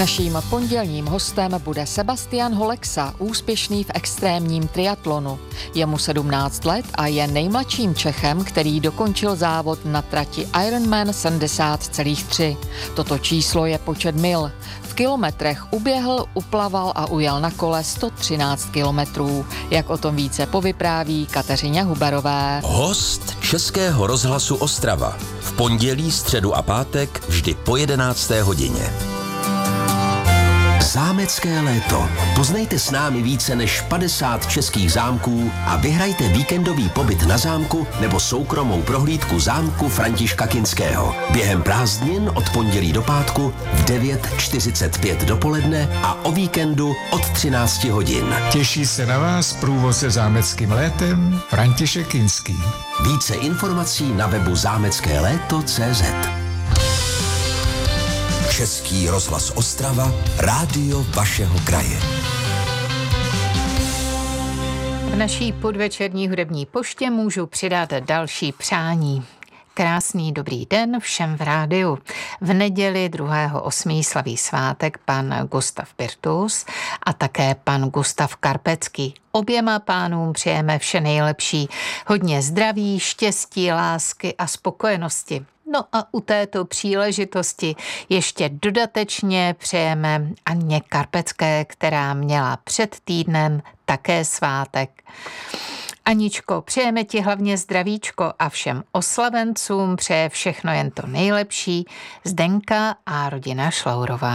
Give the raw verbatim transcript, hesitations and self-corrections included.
Naším pondělním hostem bude Sebastian Holexa, úspěšný v extrémním triatlonu. Je mu sedmnáct let a je nejmladším Čechem, který dokončil závod na trati Ironman sedmdesát celá tři. Toto číslo je počet mil. V kilometrech uběhl, uplaval a ujel na kole sto třináct kilometrů. Jak o tom více povypráví Kateřině Huberové. Host Českého rozhlasu Ostrava. V pondělí, středu a pátek vždy po jedenácté hodině. Zámecké léto. Poznejte s námi více než padesát českých zámků a vyhrajte víkendový pobyt na zámku nebo soukromou prohlídku zámku Františka Kinského. Během prázdnin od pondělí do pátku v devět čtyřicet pět dopoledne a o víkendu od třináct hodin. Těší se na vás průvodce zámeckým létem František Kinský. Více informací na webu zámecké léto tečka cé zet. Český rozhlas Ostrava, rádio vašeho kraje. V naší podvečerní hudební poště můžu přidat další přání. Krásný dobrý den všem v rádiu. V neděli druhého osmého slaví svátek pan Gustav Birtus a také pan Gustav Karpecký. Oběma pánům přejeme vše nejlepší. Hodně zdraví, štěstí, lásky a spokojenosti. No a u této příležitosti ještě dodatečně přejeme Anně Karpecké, která měla před týdnem také svátek. Aničko, přejeme ti hlavně zdravíčko a všem oslavencům přeje všechno jen to nejlepší. Zdenka a rodina Šlourová.